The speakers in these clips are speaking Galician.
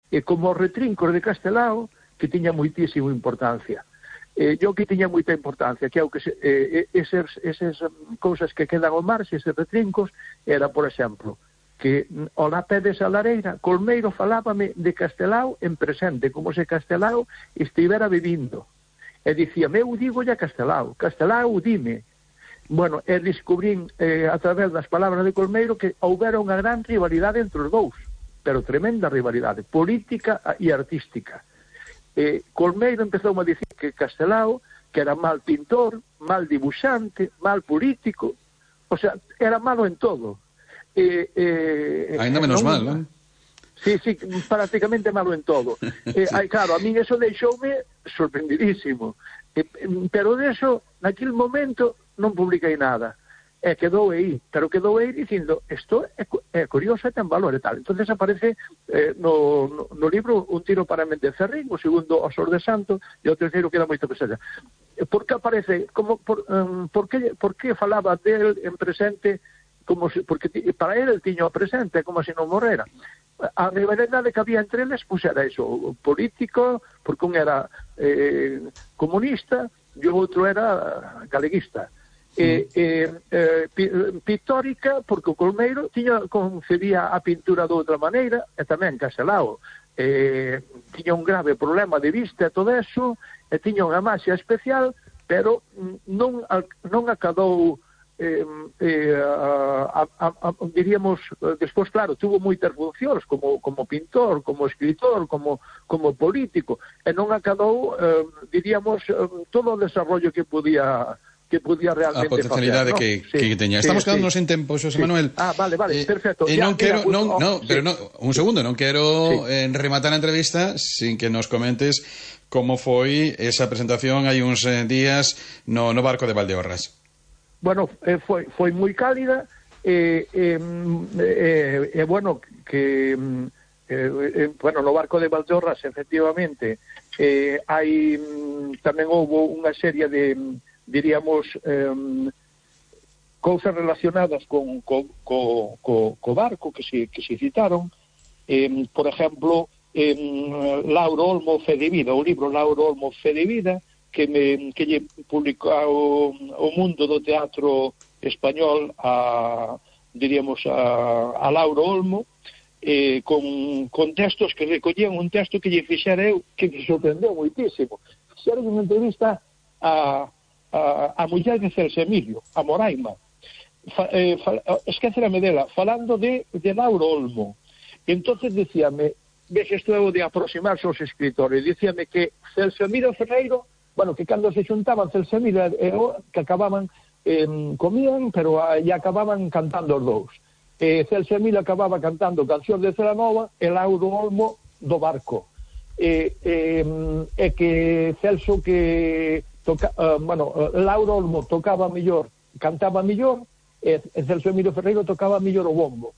e como os retrincos de Castelao, que tiña moitísima importancia. Yo que tiña moita importancia, que é o que esas cousas que quedan ao mar, eses retrincos, era, por exemplo, que ao lapé desa lareira, Colmeiro falábame de Castelao en presente, como se Castelao estivera vivindo. E dicía, eu digolle a Castelao, Castelao dime. Bueno, e descubrín a través das palabras de Colmeiro que houbera unha gran rivalidade entre os dous, pero tremenda rivalidade, política e artística. Colmeiro empezou a dicir que Castelao, que era mal pintor, mal dibuixante, mal político, o sea, era malo en todo. Ainda menos mal, non? Sí, prácticamente malo en todo. Claro, a min eso deixoume sorprendidísimo. Pero de eso, naquele momento, non publiquei nada. Quedou aí, pero quedou aí dicindo, isto é curioso e ten valor e tal. Entonces aparece no libro Un tiro para Méndez Ferrín, o segundo Osor de Santo, e o terceiro queda moito que seja. Por que aparece, por que falaba del en presente, porque para ele tiño o presente, como se non morrera. A rivalidade que había entre eles, pois era iso, político, porque un era comunista e o outro era galeguista. Pictórica, porque o Colmeiro concebía a pintura de outra maneira, e tamén Castelao tiña un grave problema de vista e todo eso, e tiña unha maxia especial, pero non acadou diríamos, despois, claro, tuvo moitas funcións como pintor, como escritor, como político, e non acadou, diríamos, todo o desarrollo que podía realmente a potencialidade facer, que teña. Estamos quedándonos en tempo, Xosé Manuel. Vale, perfecto. Non quero, un segundo, non quero rematar a entrevista sin que nos comentes como foi esa presentación hai uns días no barco de Valdeorras. Bueno, foi moi cálida, bueno, que no barco de Valdeorras, efectivamente, hai tamén houve unha serie de, diríamos, cousas relacionadas co barco que se citaron, por exemplo, Lauro Olmo Fe de Vida, o libro Lauro Olmo Fe de Vida, que lle publicou o Mundo do Teatro Español diríamos a Lauro Olmo, con textos que recollían un texto que lle fixera eu, que me sorprendeu moitísimo. Fixeron unha entrevista a muller de Celso Emilio, a Moraima, esquecerame dela, falando de Lauro Olmo. Entonces dicíame, ves, isto é o de aproximarse aos escritores, dicíame que Celso Emilio Ferreiro, bueno, que cando se xuntaban Celso Emilio que acababan, comían, pero e acababan cantando os dous. Celso Emilio acababa cantando cancións de Celanova e Lauro Olmo do barco. E que Celso Lauro Olmo tocaba mellor, cantaba mellor, e Celso Emilio Ferreiro tocaba mellor o bombo.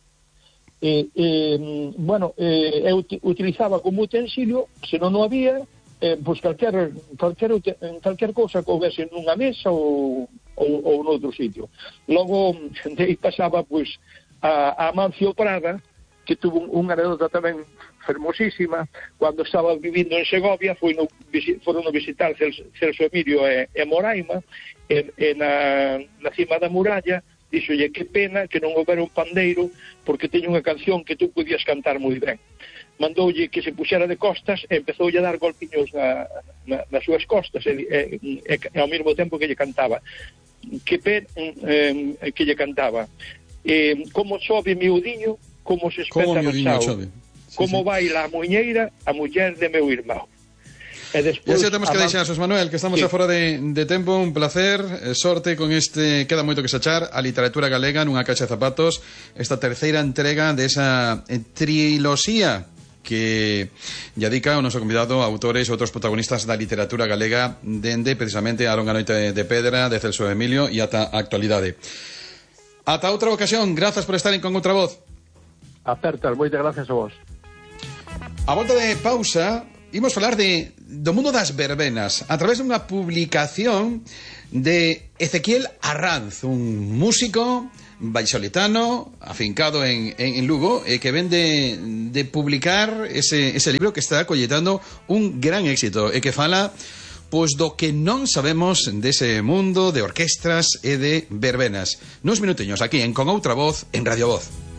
Utilizaba como utensilio, se non o había, pois calquer cousa que houvese nunha mesa ou noutro sitio. Logo, de aí pasaba, pois, a Amancio Prada, que tuvo unha anécdota tamén fermosísima, cando estaba vivindo en Segovia, foron a visitar Celso Emilio e Moraima, e na cima da muralla, dixolle que pena que non houbera un pandeiro, porque teño unha canción que tú podías cantar moi ben. Mandoulle que se puxera de costas e empezoulle a dar golpiños nas súas costas, e ao mesmo tempo que lle cantaba. Que lle cantaba. Como chove miudiño, como se espeta no chao. Como baila a muñeira, a muller de meu irmão. E así temos que deixar, Xosé Manuel, que estamos fora de tempo. Un placer, sorte con este, queda moito que sachar, a literatura galega nunha caixa de zapatos, esta terceira entrega desa triloxía que lle dedica o noso convidado a autores e outros protagonistas da literatura galega dende precisamente a longa noite de Pedra de Celso Emilio e ata a actualidade. Ata outra ocasión, grazas por estar con outra voz. Apertas, moitas gracias a vos. A volta de pausa imos falar do mundo das verbenas a través dunha publicación de Ezequiel Arranz, un músico vallisoletano, afincado en Lugo, que ven de publicar ese libro que está colletando un gran éxito e que fala pois do que non sabemos dese mundo de orquestras e de verbenas. Nuns minutiños aquí en Con Outra Voz en Radio Voz.